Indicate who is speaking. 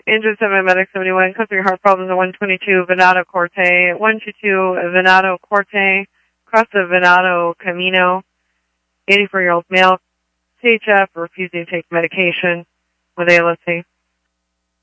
Speaker 1: Angel 7, Medic 71, country heart problems at 122 Venado Corte, 122 Venado Corte, across the Venado Camino, 84-year-old male, CHF, refusing to take medication with ALSC.